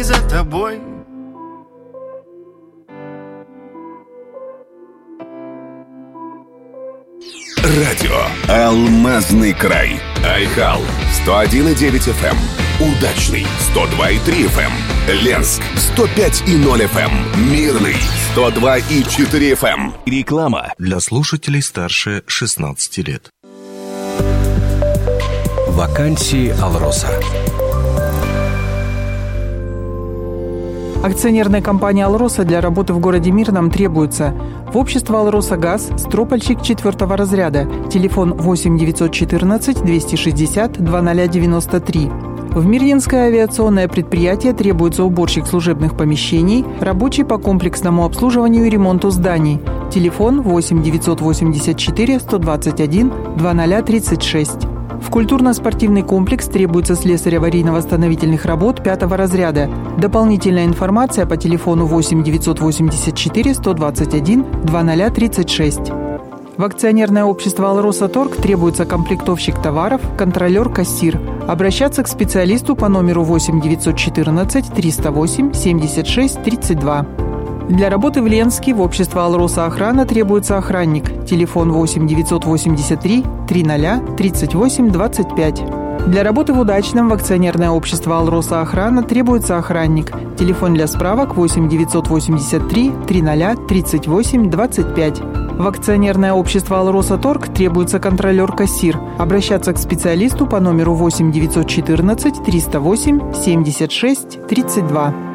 за тобой. Радио «Алмазный край». Айхал 101,9 FM. Удачный 102,3 FM. Ленск 105,0 FM. Мирный 102,4 FM. Реклама для слушателей старше 16 лет. Вакансии «Алроса». Акционерная компания «Алроса» для работы в городе Мирном требуется: в общество «Алроса Газ» стропольщик 4 разряда, телефон 8 914 260 2093. В Мирнинское авиационное предприятие требуется уборщик служебных помещений, рабочий по комплексному обслуживанию и ремонту зданий, телефон 8 984 121 2036. В культурно-спортивный комплекс требуется слесарь аварийно-восстановительных работ 5 разряда. Дополнительная информация по телефону 8 984 121 2036. В акционерное общество «Алроса Торг» требуется комплектовщик товаров, контролер-кассир. Обращаться к специалисту по номеру 8 914 308 76 32. Для работы в Ленске в общество «Алроса Охрана» требуется охранник. Телефон 8 983 30 38 25. Для работы в Удачном в акционерное общество «Алроса Охрана» требуется охранник. Телефон для справок 8 983 30 38 25. В акционерное общество «Алроса Торг» требуется контролер-кассир. Обращаться к специалисту по номеру 8 914 308 76 32.